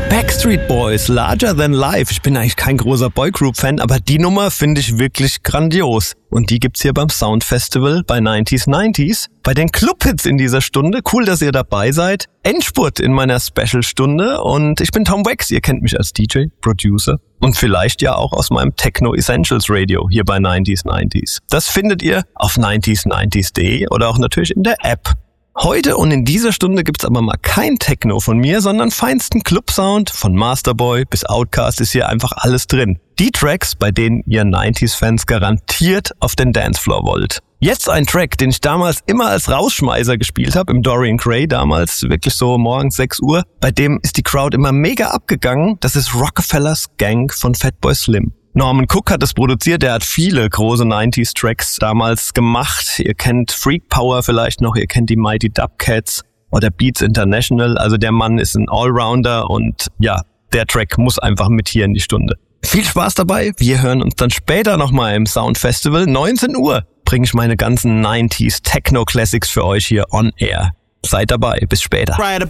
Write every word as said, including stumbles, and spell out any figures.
Backstreet Boys, Larger Than Life. Ich bin eigentlich kein großer Boygroup-Fan, aber die Nummer finde ich wirklich grandios. Und die gibt's hier beim Sound Festival bei neunzig neunzig. Bei den Clubhits in dieser Stunde. Cool, dass ihr dabei seid. Endspurt in meiner Special-Stunde. Und ich bin Tom Wax. Ihr kennt mich als D J, Producer und vielleicht ja auch aus meinem Techno Essentials Radio hier bei neunzig neunzig. Das findet ihr auf neunzig neunzig punkt de oder auch natürlich in der App. Heute und in dieser Stunde gibt's aber mal kein Techno von mir, sondern feinsten Club-Sound. Von Masterboy bis Outkast ist hier einfach alles drin. Die Tracks, bei denen ihr neunziger-Fans garantiert auf den Dancefloor wollt. Jetzt ein Track, den ich damals immer als Rausschmeißer gespielt habe, im Dorian Gray damals, wirklich so morgens sechs Uhr. Bei dem ist die Crowd immer mega abgegangen. Das ist Rockefellers Gang von Fatboy Slim. Norman Cook hat es produziert, der hat viele große neunziger-Tracks damals gemacht. Ihr kennt Freak Power vielleicht noch, ihr kennt die Mighty Dubcats oder Beats International. Also der Mann ist ein Allrounder und ja, der Track muss einfach mit hier in die Stunde. Viel Spaß dabei, wir hören uns dann später nochmal im Sound Festival. neunzehn Uhr bringe ich meine ganzen neunziger Techno-Classics für euch hier on air. Seid dabei, bis später.